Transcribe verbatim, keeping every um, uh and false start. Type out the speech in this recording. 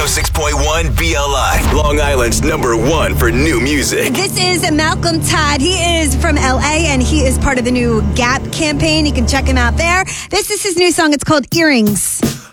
six point one B L I, Long Island's number one for new music. This is Malcolm Todd. He is from L A, and he is part of the new Gap campaign. You can check him out there. This is his new song. It's called Earrings.